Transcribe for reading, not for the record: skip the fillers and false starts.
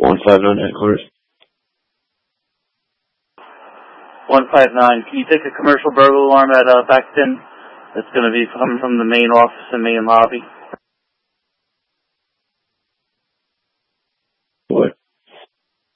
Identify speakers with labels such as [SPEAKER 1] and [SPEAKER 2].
[SPEAKER 1] 159 headquarters.
[SPEAKER 2] 159. Can you take a commercial burglar alarm at Beckton? It's going to be coming from the main office and main lobby.